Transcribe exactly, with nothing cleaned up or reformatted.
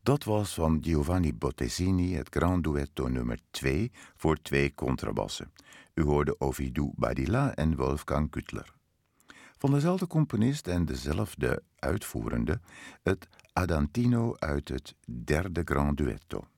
Dat was van Giovanni Bottesini het Grand Duetto nummer twee voor twee contrabassen. U hoorde Ovidou Badilla en Wolfgang Küttler. Van dezelfde componist en dezelfde uitvoerende het Adantino uit het derde Grand Duetto.